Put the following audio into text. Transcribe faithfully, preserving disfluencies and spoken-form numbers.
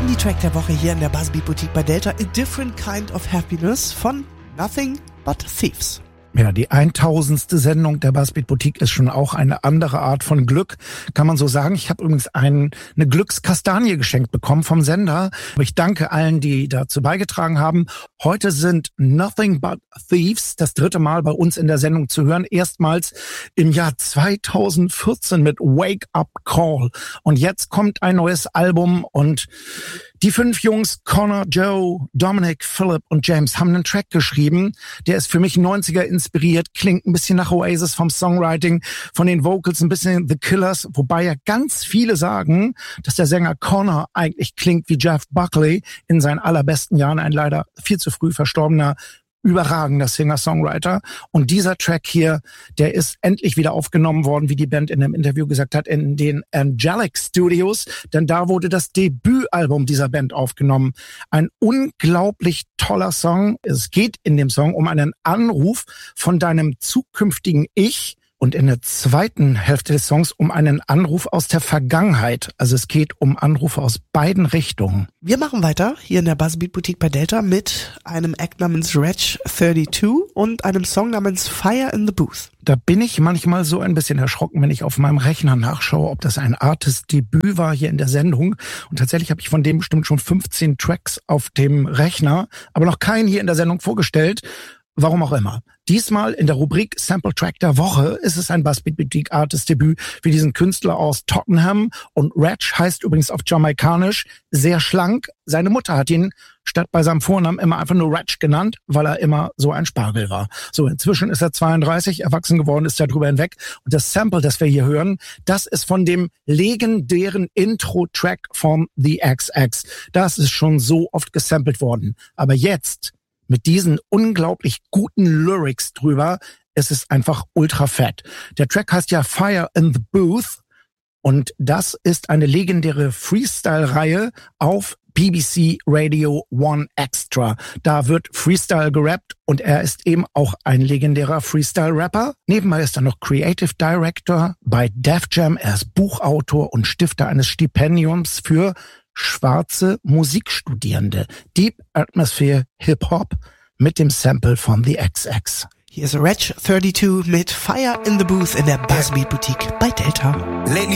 Indie-Track der Woche hier in der Buzzbeat Boutique bei Delta. A Different Kind of Happiness von Nothing But Thieves. Ja, die tausendste Sendung der Buzzbeat Boutique ist schon auch eine andere Art von Glück, kann man so sagen. Ich habe übrigens ein, eine Glückskastanie geschenkt bekommen vom Sender. Ich danke allen, die dazu beigetragen haben. Heute sind Nothing But Thieves das dritte Mal bei uns in der Sendung zu hören. Erstmals im Jahr zweitausendvierzehn mit Wake Up Call. Und jetzt kommt ein neues Album und die fünf Jungs, Connor, Joe, Dominic, Philip und James, haben einen Track geschrieben. Der ist für mich neunziger inspiriert, klingt ein bisschen nach Oasis vom Songwriting, von den Vocals ein bisschen The Killers, wobei ja ganz viele sagen, dass der Sänger Connor eigentlich klingt wie Jeff Buckley in seinen allerbesten Jahren, ein leider viel zu früh verstorbener überragender Singer-Songwriter. Und dieser Track hier, der ist endlich wieder aufgenommen worden, wie die Band in einem Interview gesagt hat, in den Angelic Studios, denn da wurde das Debütalbum dieser Band aufgenommen. Ein unglaublich toller Song. Es geht in dem Song um einen Anruf von deinem zukünftigen Ich, und in der zweiten Hälfte des Songs um einen Anruf aus der Vergangenheit. Also es geht um Anrufe aus beiden Richtungen. Wir machen weiter hier in der Buzzbeat Boutique bei Delta mit einem Act namens Reg zweiunddreißig und einem Song namens Fire in the Booth. Da bin ich manchmal so ein bisschen erschrocken, wenn ich auf meinem Rechner nachschaue, ob das ein Artist-Debüt war hier in der Sendung. Und tatsächlich habe ich von dem bestimmt schon fünfzehn Tracks auf dem Rechner, aber noch keinen hier in der Sendung vorgestellt. Warum auch immer. Diesmal in der Rubrik Sample Track der Woche ist es ein Buzzbeat Boutique Artist Debüt für diesen Künstler aus Tottenham. Und Reg heißt übrigens auf Jamaikanisch sehr schlank. Seine Mutter hat ihn statt bei seinem Vornamen immer einfach nur Reg genannt, weil er immer so ein Spargel war. So, inzwischen ist er zweiunddreißig, erwachsen geworden, ist er drüber hinweg. Und das Sample, das wir hier hören, das ist von dem legendären Intro-Track von The X X. Das ist schon so oft gesampelt worden. Aber jetzt mit diesen unglaublich guten Lyrics drüber, es ist einfach ultra fett. Der Track heißt ja Fire in the Booth und das ist eine legendäre Freestyle-Reihe auf B B C Radio One Extra. Da wird Freestyle gerappt und er ist eben auch ein legendärer Freestyle-Rapper. Nebenbei ist er noch Creative Director bei Def Jam. Er ist Buchautor und Stifter eines Stipendiums für schwarze Musikstudierende. Deep Atmosphere Hip-Hop mit dem Sample von The X X. Hier ist Reg zweiunddreißig mit Fire in the Booth in der Buzzbeat Boutique bei Delta. Lately